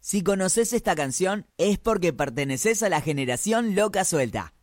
Si conoces esta canción es porque perteneces a la generación loca suelta.